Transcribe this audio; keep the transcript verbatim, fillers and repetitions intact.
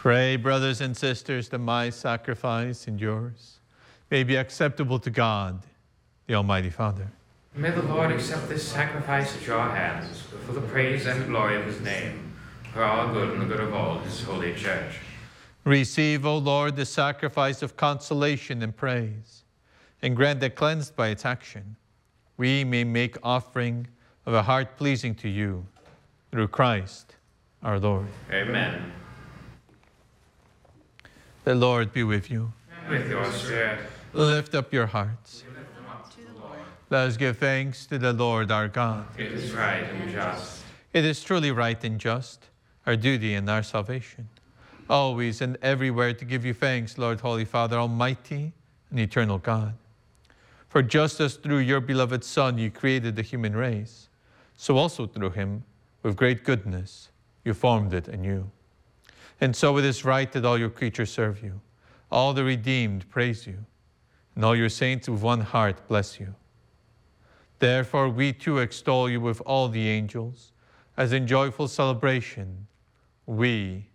Pray, brothers and sisters, that my sacrifice and yours may be acceptable to God, the Almighty Father. May the Lord accept this sacrifice at your hands for the praise and glory of his name, for our good and the good of all his holy church. Receive, O Lord, the sacrifice of consolation and praise, and grant that, cleansed by its action, we may make offering of a heart pleasing to you, through Christ our Lord. Amen. The Lord be with you. And with your spirit. Lift up your hearts. We lift them up to the Lord. Let us give thanks to the Lord our God. It is right and just. It is truly right and just, our duty and our salvation, always and everywhere to give you thanks, Lord, Holy Father, Almighty and eternal God. For just as through your beloved Son you created the human race, so also through him, with great goodness, you formed it anew. And so it is right that all your creatures serve you, all the redeemed praise you, and all your saints with one heart bless you. Therefore we too extol you with all the angels, as in joyful celebration we